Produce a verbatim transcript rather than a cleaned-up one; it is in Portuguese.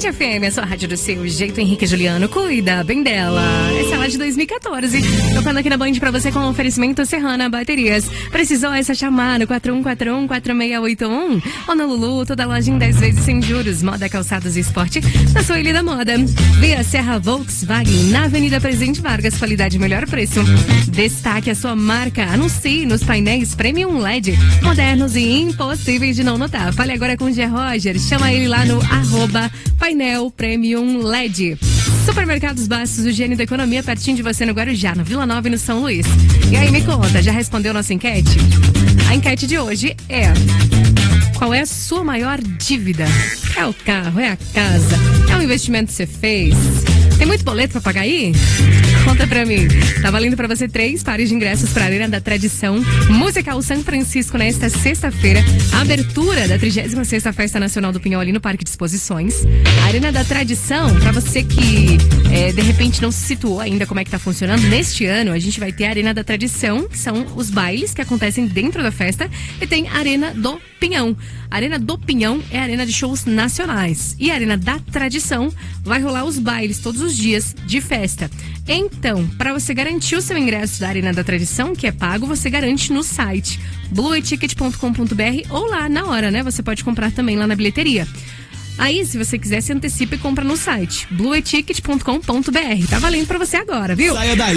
Mirante F M, a sua rádio do seu jeito. Henrique e Juliano, cuida bem dela. Essa é lá de dois mil e quatorze. Tocando aqui na Band pra você com o oferecimento Serrana Baterias. Precisou essa chamada? quatro um quatro um, quatro seis oito um. Ou na Lulu, toda loja em dez vezes sem juros. Moda, calçados e esporte na sua ilha da moda. Via Serra Volkswagen, na Avenida Presidente Vargas, qualidade e melhor preço. Destaque a sua marca. Anuncie nos painéis Premium L E D, modernos e impossíveis de não notar. Fale agora com o G. Roger. Chama ele lá no arroba painel Premium L E D. Supermercados Bastos, o gênio da economia, pertinho de você no Guarujá, no Vila Nova e no São Luís. E aí, me conta, já respondeu nossa enquete? A enquete de hoje é: qual é a sua maior dívida? É o carro, é a casa, é o investimento que você fez? Tem muito boleto pra pagar aí? Conta pra mim. Tá valendo pra você três pares de ingressos pra Arena da Tradição Musical São Francisco nesta sexta-feira. A abertura da trigésima sexta Festa Nacional do Pinhão ali no Parque de Exposições. A Arena da Tradição, pra você que é, de repente não se situou ainda como é que tá funcionando, neste ano a gente vai ter a Arena da Tradição, que são os bailes que acontecem dentro da festa, e tem a Arena do Pinhão. A Arena do Pinhão é a arena de shows nacionais. E a Arena da Tradição vai rolar os bailes todos os dias de festa. Então, para você garantir o seu ingresso da Arena da Tradição, que é pago, você garante no site blue ticket ponto com ponto b r ou lá na hora, né? Você pode comprar também lá na bilheteria. Aí, se você quiser, se antecipa e compra no site blue ticket ponto com ponto b r. Tá valendo para você agora, viu? Saia daí.